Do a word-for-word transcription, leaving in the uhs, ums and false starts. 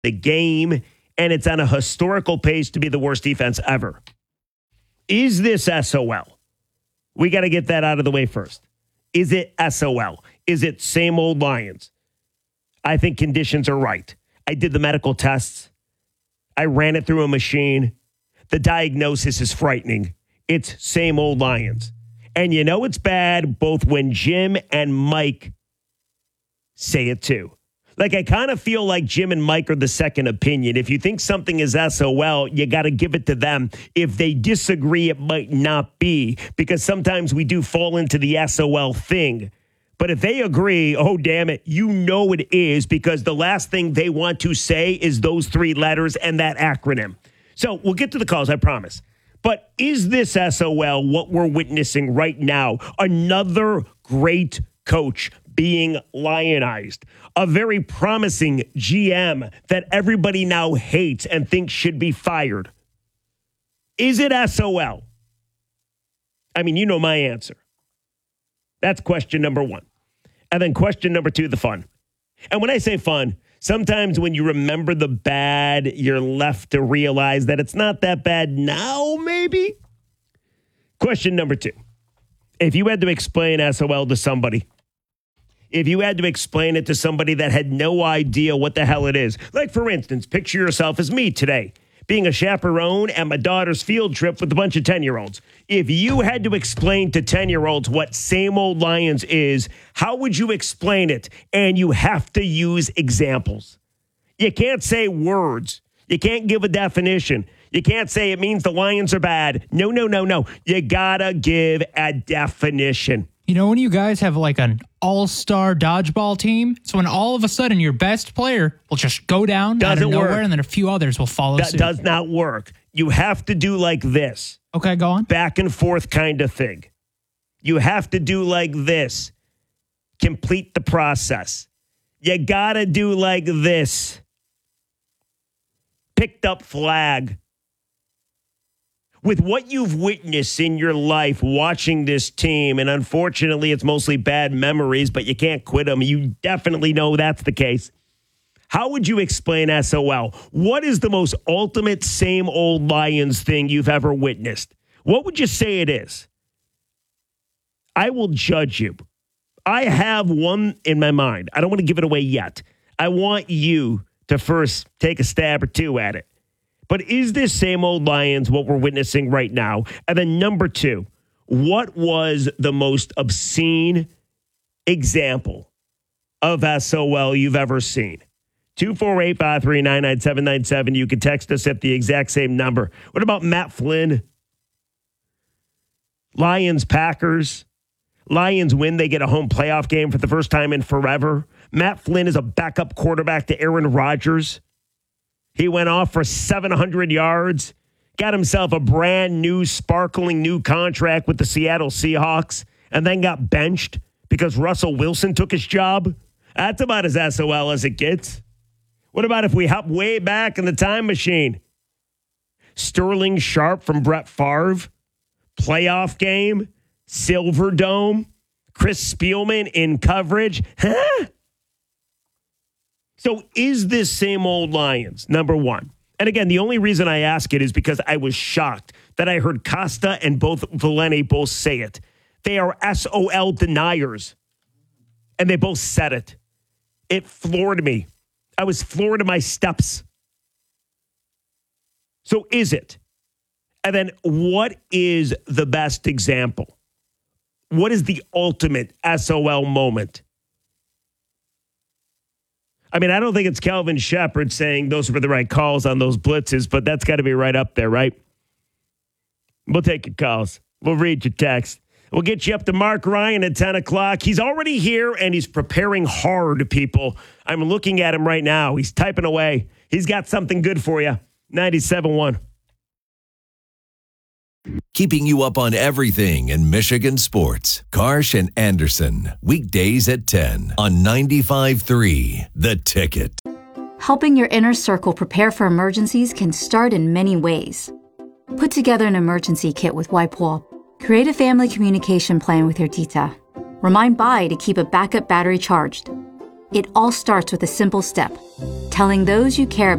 the game, and it's on a historical pace to be the worst defense ever. Is this S O L? We got to get that out of the way first. Is it S O L? Is it same old Lions? I think conditions are right. I did the medical tests. I ran it through a machine. The diagnosis is frightening. It's same old Lions. And you know it's bad both when Jim and Mike say it too. Like, I kind of feel like Jim and Mike are the second opinion. If you think something is S O L, you got to give it to them. If they disagree, it might not be, because sometimes we do fall into the S O L thing. But if they agree, oh, damn it, you know it is, because the last thing they want to say is those three letters and that acronym. So we'll get to the calls, I promise. But is this S O L what we're witnessing right now? Another great coach being lionized. A very promising G M that everybody now hates and thinks should be fired. Is it S O L? I mean, you know my answer. That's question number one. And then question number two, the fun. And when I say fun, sometimes when you remember the bad, you're left to realize that it's not that bad now, maybe. Question number two. If you had to explain S O L to somebody, if you had to explain it to somebody that had no idea what the hell it is, like, for instance, picture yourself as me today, being a chaperone at my daughter's field trip with a bunch of ten-year-olds. If you had to explain to ten-year-olds what same old Lions is, how would you explain it? And you have to use examples. You can't say words. You can't give a definition. You can't say it means the Lions are bad. No, no, no, no. You gotta give a definition. You know, when you guys have like an all-star dodgeball team, so when all of a sudden your best player will just go down Doesn't out of nowhere, work. and then a few others will follow That suit. does not work. You have to do like this. Okay, go on. Back and forth kind of thing. You have to do like this. Complete the process. You got to do like this. Picked up flag. With what you've witnessed in your life watching this team, and unfortunately it's mostly bad memories, but you can't quit them. You definitely know that's the case. How would you explain S O L? What is the most ultimate same old Lions thing you've ever witnessed? What would you say it is? I will judge you. I have one in my mind. I don't want to give it away yet. I want you to first take a stab or two at it. But is this same old Lions what we're witnessing right now? And then number two, what was the most obscene example of S O L you've ever seen? two four eight, five three nine, nine seven nine seven. You can text us at the exact same number. What about Matt Flynn? Lions, Packers. Lions win. They get a home playoff game for the first time in forever. Matt Flynn is a backup quarterback to Aaron Rodgers. He went off for seven hundred yards, got himself a brand new, sparkling new contract with the Seattle Seahawks, and then got benched because Russell Wilson took his job. That's about as S O L as it gets. What about if we hop way back in the time machine? Sterling Sharp from Brett Favre, playoff game, Silver Dome, Chris Spielman in coverage. Huh? So is this same old Lions, number one? And again, the only reason I ask it is because I was shocked that I heard Costa and both Valenti both say it. They are S O L deniers. And they both said it. It floored me. I was floored to my steps. So is it? And then what is the best example? What is the ultimate S O L moment? I mean, I don't think it's Kelvin Shepard saying those were the right calls on those blitzes, but that's got to be right up there, right? We'll take your calls. We'll read your text. We'll get you up to Mark Ryan at ten o'clock. He's already here, and he's preparing hard, people. I'm looking at him right now. He's typing away. He's got something good for you. ninety-seven point one. Keeping you up on everything in Michigan sports. Karsh and Anderson, weekdays at ten on ninety-five point three The Ticket. Helping your inner circle prepare for emergencies can start in many ways. Put together an emergency kit with WipeWall. Create a family communication plan with your tita. Remind Bai to keep a backup battery charged. It all starts with a simple step: telling those you care about